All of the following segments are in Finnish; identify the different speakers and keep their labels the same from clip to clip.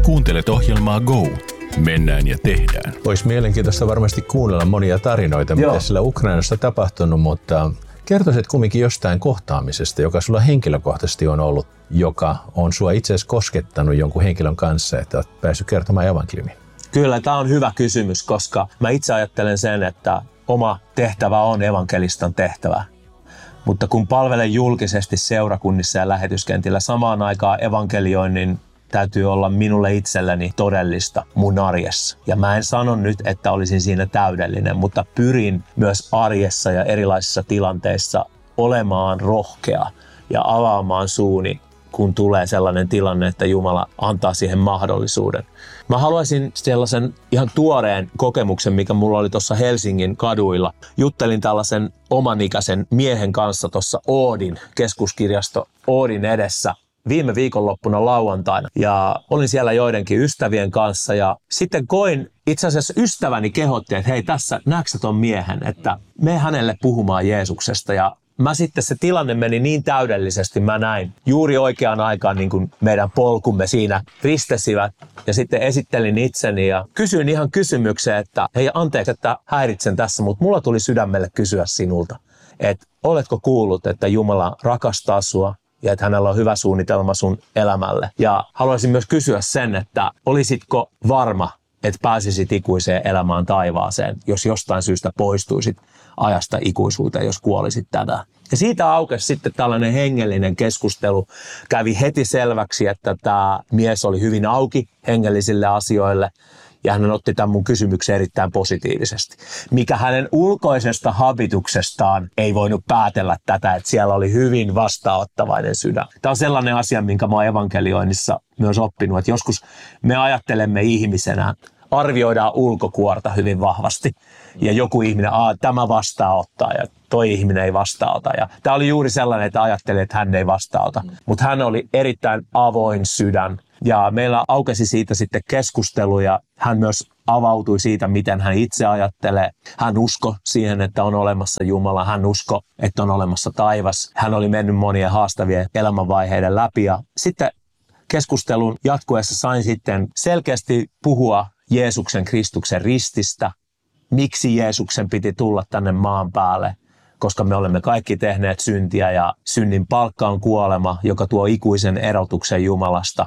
Speaker 1: Kuuntelet ohjelmaa Go. Mennään ja tehdään.
Speaker 2: Olisi mielenkiintoista varmasti kuunnella monia tarinoita, mitä sillä Ukrainassa on tapahtunut, mutta kertoisit kumminkin jostain kohtaamisesta, joka sulla henkilökohtaisesti on ollut, joka on sua itse asiassa koskettanut jonkun henkilön kanssa, että olet päässyt kertomaan evankeliumin.
Speaker 3: Kyllä, tämä on hyvä kysymys, koska mä itse ajattelen sen, että oma tehtävä on evankelistan tehtävä. Mutta kun palvelen julkisesti seurakunnissa ja lähetyskentillä, samaan aikaan evankelioinnin täytyy olla minulle itselleni todellista mun arjessa. Ja mä en sano nyt, että olisin siinä täydellinen, mutta pyrin myös arjessa ja erilaisissa tilanteissa olemaan rohkea ja avaamaan suuni, kun tulee sellainen tilanne, että Jumala antaa siihen mahdollisuuden. Mä haluaisin sellaisen ihan tuoreen kokemuksen, mikä mulla oli tuossa Helsingin kaduilla. Juttelin tällaisen omanikäisen miehen kanssa tuossa Oodin keskuskirjasto Oodin edessä viime viikonloppuna lauantaina. Ja olin siellä joidenkin ystävien kanssa ja sitten koin, itse asiassa ystäväni kehotti, että hei tässä, näetkö ton miehen, että mene hänelle puhumaan Jeesuksesta. Ja mä sitten se tilanne meni niin täydellisesti, mä näin juuri oikeaan aikaan niin kuin meidän polkumme siinä ristesivät ja sitten esittelin itseni ja kysyin ihan kysymyksen, että hei anteeksi, että häiritsen tässä, mutta mulla tuli sydämelle kysyä sinulta, että oletko kuullut, että Jumala rakastaa sua ja että hänellä on hyvä suunnitelma sun elämälle. Ja haluaisin myös kysyä sen, että olisitko varma, että pääsisit ikuiseen elämään taivaaseen, jos jostain syystä poistuisit ajasta ikuisuuteen, jos kuolisit tätä. Ja siitä aukesi sitten tällainen hengellinen keskustelu. Kävi heti selväksi, että tämä mies oli hyvin auki hengellisille asioille. Ja hän otti tämän mun kysymyksen erittäin positiivisesti. Mikä hänen ulkoisesta habituksestaan ei voinut päätellä tätä, että siellä oli hyvin vastaanottavainen sydän. Tämä on sellainen asia, minkä mä oon evankelioinnissa myös oppinut, että joskus me ajattelemme ihmisenä, arvioidaan ulkokuorta hyvin vahvasti. Ja joku ihminen, tämä vastaanottaa ja toi ihminen ei vastaanota. Ja tämä oli juuri sellainen, että ajattelin, että hän ei vastaanota. Mutta hän oli erittäin avoin sydän. Ja meillä aukesi siitä sitten keskustelu ja hän myös avautui siitä, miten hän itse ajattelee. Hän uskoi siihen, että on olemassa Jumala. Hän uskoi, että on olemassa taivas. Hän oli mennyt monien haastavien elämänvaiheiden läpi. Ja sitten keskustelun jatkuessa sain sitten selkeästi puhua Jeesuksen Kristuksen rististä. Miksi Jeesuksen piti tulla tänne maan päälle? Koska me olemme kaikki tehneet syntiä ja synnin palkka on kuolema, joka tuo ikuisen erotuksen Jumalasta.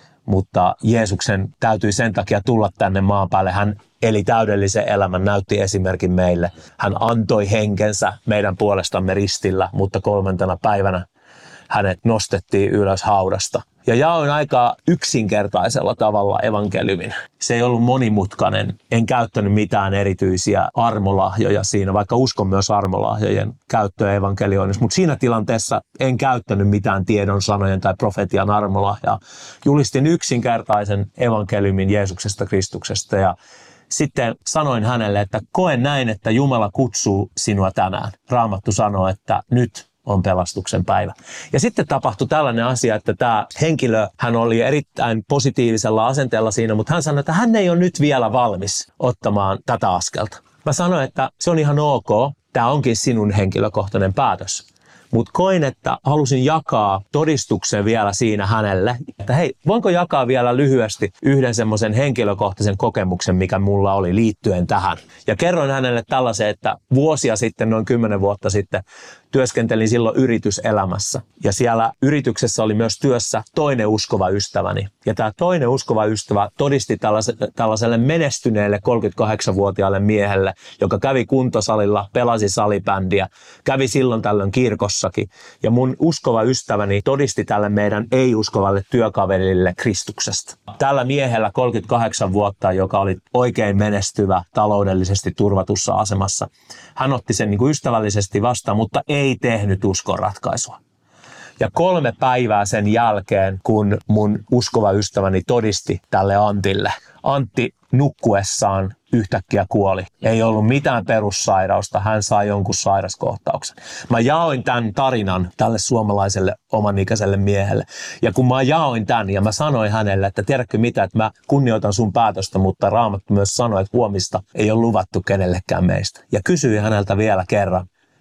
Speaker 3: Mutta Jeesuksen täytyi sen takia tulla tänne maan päälle. Hän eli täydellisen elämän, näytti esimerkin meille. Hän antoi henkensä meidän puolestamme ristillä, mutta 3. päivänä hänet nostettiin ylös haudasta. Ja jaoin aika yksinkertaisella tavalla evankeliumin. Se ei ollut monimutkainen. En käyttänyt mitään erityisiä armolahjoja siinä, vaikka uskon myös armolahjojen käyttöä evankelioinnissa. Mutta siinä tilanteessa en käyttänyt mitään tiedon sanojen tai profetian armolahjaa. Julistin yksinkertaisen evankeliumin Jeesuksesta Kristuksesta ja sitten sanoin hänelle, että koen näin, että Jumala kutsuu sinua tänään. Raamattu sanoo, että nyt on pelastuksen päivä. Ja sitten tapahtui tällainen asia, että tämä henkilö, hän oli erittäin positiivisella asenteella siinä, mutta hän sanoi, että hän ei ole nyt vielä valmis ottamaan tätä askelta. Mä sanoin, että se on ihan ok, tämä onkin sinun henkilökohtainen päätös. Mutta koin, että halusin jakaa todistuksen vielä siinä hänelle, että hei, voinko jakaa vielä lyhyesti yhden semmoisen henkilökohtaisen kokemuksen, mikä mulla oli liittyen tähän. Ja kerroin hänelle tällaisen, että vuosia sitten, noin 10 vuotta sitten, työskentelin silloin yrityselämässä. Ja siellä yrityksessä oli myös työssä toinen uskova ystäväni. Ja tämä toinen uskova ystävä todisti tällaiselle menestyneelle 38-vuotiaalle miehelle, joka kävi kuntosalilla, pelasi salibändiä, kävi silloin tällöin kirkossakin. Ja mun uskova ystäväni todisti tälle meidän ei-uskovalle työkaverille Kristuksesta. Tällä miehellä 38 vuotta, joka oli oikein menestyvä, taloudellisesti turvatussa asemassa. Hän otti sen niin kuin ystävällisesti vastaan, mutta ei tehnyt uskonratkaisua. Ja 3 päivää sen jälkeen, kun mun uskova ystäväni todisti tälle Antille, Antti nukkuessaan yhtäkkiä kuoli. Ei ollut mitään perussairausta, hän sai jonkun sairaskohtauksen. Mä jaoin tämän tarinan tälle suomalaiselle omanikäiselle miehelle. Ja kun mä jaoin tämän ja mä sanoin hänelle, että tiedätkö mitä, että mä kunnioitan sun päätöstä, mutta Raamattu myös sanoi, että huomista ei ole luvattu kenellekään meistä. Ja kysyin häneltä vielä kerran,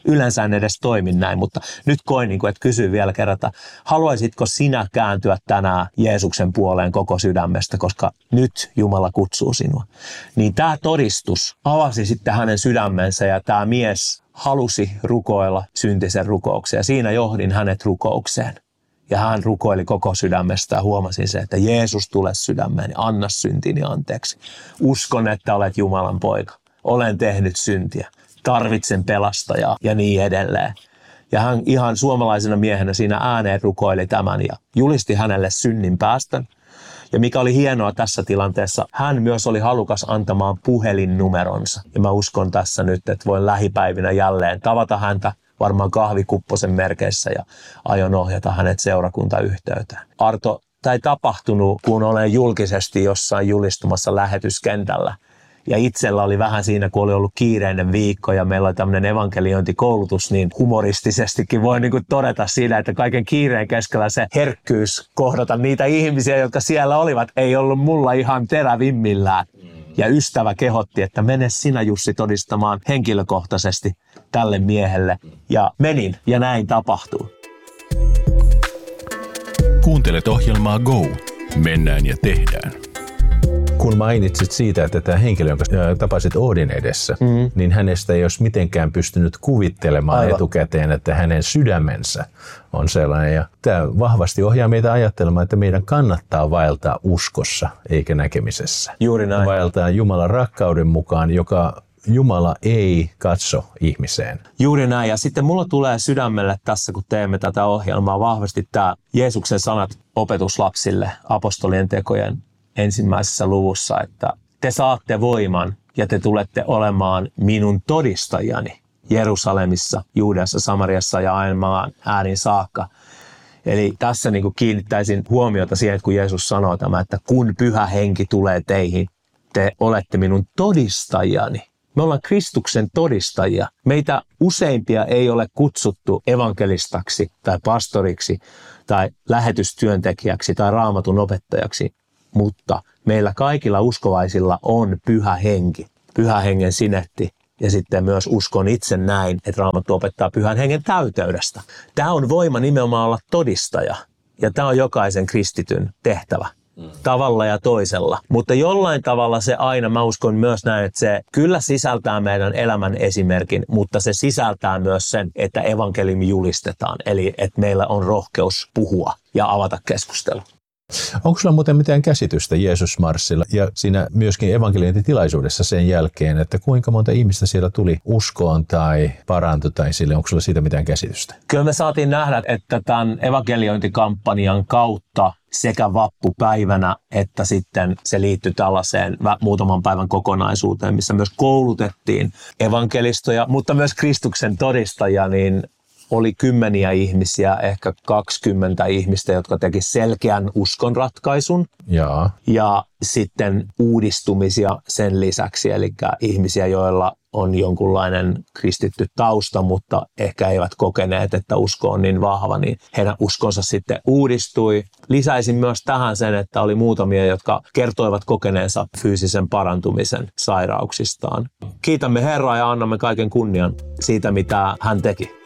Speaker 3: Yleensä en edes toimi näin, mutta nyt koin, että kysyn vielä kerran, että haluaisitko sinä kääntyä tänään Jeesuksen puoleen koko sydämestä, koska nyt Jumala kutsuu sinua. Niin tämä todistus avasi sitten hänen sydämensä ja tämä mies halusi rukoilla syntisen rukouksen ja siinä johdin hänet rukoukseen. Ja hän rukoili koko sydämestä ja huomasin se, että Jeesus tule sydämeeni, anna syntini anteeksi. Uskon, että olet Jumalan poika. Olen tehnyt syntiä. Tarvitsen pelastajaa ja niin edelleen. Ja hän ihan suomalaisena miehenä siinä ääneen rukoili tämän ja julisti hänelle synnin päästön. Ja mikä oli hienoa tässä tilanteessa, hän myös oli halukas antamaan puhelinnumeronsa. Ja mä uskon tässä nyt, että voin lähipäivinä jälleen tavata häntä varmaan kahvikupposen merkeissä ja aion ohjata hänet seurakuntayhteyteen. Arto, tämä ei tapahtunut, kun olen julkisesti jossain julistumassa lähetyskentällä. Ja itsellä oli vähän siinä, kun oli ollut kiireinen viikko ja meillä oli tämmöinen evankeliointikoulutus, niin humoristisestikin voi todeta siinä, että kaiken kiireen keskellä se herkkyys kohdata niitä ihmisiä, jotka siellä olivat, ei ollut mulla ihan terävimmillään. Ja ystävä kehotti, että mene sinä Jussi todistamaan henkilökohtaisesti tälle miehelle. Ja menin ja näin tapahtuu.
Speaker 1: Kuuntelet ohjelmaa Go. Mennään ja tehdään.
Speaker 2: Kun mainitsit siitä, että tämä henkilö, jonka tapasit Oodin edessä, niin hänestä ei olisi mitenkään pystynyt kuvittelemaan etukäteen, että hänen sydämensä on sellainen. Ja tämä vahvasti ohjaa meitä ajattelemaan, että meidän kannattaa vaeltaa uskossa eikä näkemisessä.
Speaker 3: Juuri näin.
Speaker 2: Vaeltaa Jumalan rakkauden mukaan, joka Jumala ei katso ihmiseen.
Speaker 3: Juuri näin. Ja sitten mulla tulee sydämelle tässä, kun teemme tätä ohjelmaa, vahvasti tämä Jeesuksen sanat opetuslapsille apostolien tekojen 1. luvussa, että te saatte voiman ja te tulette olemaan minun todistajani Jerusalemissa, Juudeassa, Samariassa ja aina maan äärin saakka. Eli tässä kiinnittäisin huomiota siihen, että kun Jeesus sanoo tämä, että kun Pyhä Henki tulee teihin, te olette minun todistajani. Me ollaan Kristuksen todistajia. Meitä useimpia ei ole kutsuttu evankelistaksi tai pastoriksi tai lähetystyöntekijäksi tai raamatun opettajaksi. Mutta meillä kaikilla uskovaisilla on Pyhä Henki, Pyhän Hengen sinetti ja sitten myös uskon itse näin, että Raamattu opettaa Pyhän Hengen täyteydestä. Tämä on voima nimenomaan olla todistaja ja tämä on jokaisen kristityn tehtävä tavalla ja toisella. Mutta jollain tavalla se aina, mä uskon myös näin, että se kyllä sisältää meidän elämän esimerkin, mutta se sisältää myös sen, että evankeliumi julistetaan. Eli että meillä on rohkeus puhua ja avata keskustelua.
Speaker 2: Onko sulla muuten mitään käsitystä Jeesus-marssilla ja siinä myöskin evankeliointitilaisuudessa sen jälkeen, että kuinka monta ihmistä siellä tuli uskoon tai parantui tai sille? Onko sulla siitä mitään käsitystä?
Speaker 3: Kyllä me saatiin nähdä, että tämän evankeliointikampanjan kautta sekä vappupäivänä että sitten se liittyi tällaiseen muutaman päivän kokonaisuuteen, missä myös koulutettiin evankelistoja, mutta myös Kristuksen todistajia, niin oli 10 ihmisiä, ehkä 20 ihmistä, jotka teki selkeän uskonratkaisun. Ja sitten uudistumisia sen lisäksi, eli ihmisiä, joilla on jonkunlainen kristitty tausta, mutta ehkä eivät kokeneet, että usko on niin vahva, niin heidän uskonsa sitten uudistui. Lisäisin myös tähän sen, että oli muutamia, jotka kertoivat kokeneensa fyysisen parantumisen sairauksistaan. Kiitämme Herraa ja annamme kaiken kunnian siitä, mitä hän teki.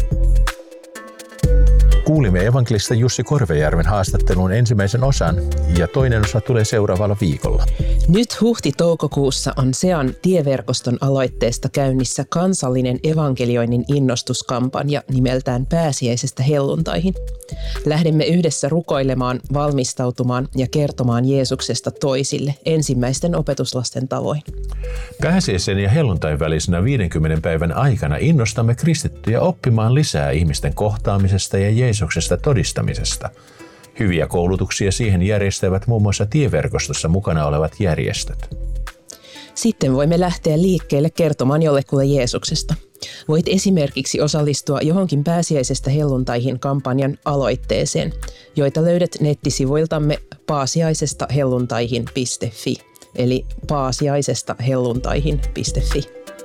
Speaker 2: Kuulimme evankelista Jussi Korvejärven haastattelun ensimmäisen osan ja toinen osa tulee seuraavalla viikolla.
Speaker 4: Nyt huhti-toukokuussa on SEAN tieverkoston aloitteesta käynnissä kansallinen evankelioinnin innostuskampanja nimeltään Pääsiäisestä helluntaihin. Lähdemme yhdessä rukoilemaan, valmistautumaan ja kertomaan Jeesuksesta toisille ensimmäisten opetuslasten tavoin.
Speaker 2: Pääsiäisen ja helluntain välisenä 50 päivän aikana innostamme kristittyjä oppimaan lisää ihmisten kohtaamisesta ja Jeesuksesta todistamisesta. Hyviä koulutuksia siihen järjestävät muun muassa tieverkostossa mukana olevat järjestöt.
Speaker 4: Sitten voimme lähteä liikkeelle kertomaan jollekulle Jeesuksesta. Voit esimerkiksi osallistua johonkin Pääsiäisestä helluntaihin kampanjan aloitteeseen, joita löydät nettisivuiltamme paasiaisestahelluntaihin.fi, eli paasiaisestahelluntaihin.fi.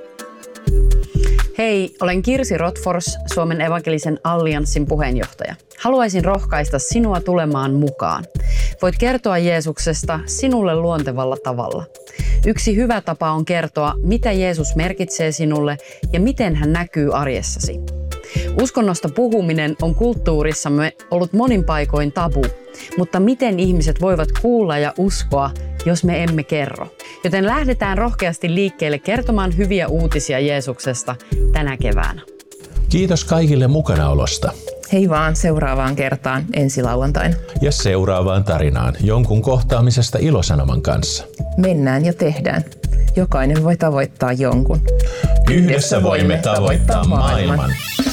Speaker 5: Hei, olen Kirsi Rotfors, Suomen evankelisen allianssin puheenjohtaja. Haluaisin rohkaista sinua tulemaan mukaan. Voit kertoa Jeesuksesta sinulle luontevalla tavalla. Yksi hyvä tapa on kertoa, mitä Jeesus merkitsee sinulle ja miten hän näkyy arjessasi. Uskonnosta puhuminen on kulttuurissamme ollut monin paikoin tabu, mutta miten ihmiset voivat kuulla ja uskoa, jos me emme kerro? Joten lähdetään rohkeasti liikkeelle kertomaan hyviä uutisia Jeesuksesta tänä keväänä.
Speaker 2: Kiitos kaikille mukanaolosta.
Speaker 4: Hei vaan seuraavaan kertaan ensi lauantaina.
Speaker 2: Ja seuraavaan tarinaan jonkun kohtaamisesta ilosanoman kanssa.
Speaker 4: Mennään ja tehdään. Jokainen voi tavoittaa jonkun.
Speaker 2: Yhdessä voimme tavoittaa maailman.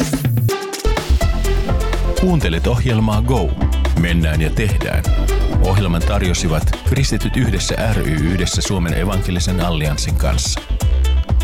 Speaker 1: Kuuntelet ohjelmaa Go. Mennään ja tehdään. Ohjelman tarjosivat Kristityt yhdessä ry yhdessä Suomen evankelisen allianssin kanssa.